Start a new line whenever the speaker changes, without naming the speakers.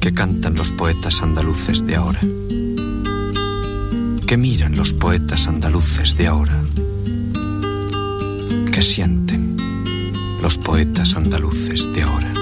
¿Qué cantan los poetas andaluces de ahora? ¿Qué miran los poetas andaluces de ahora? ¿Qué sienten los poetas andaluces de ahora?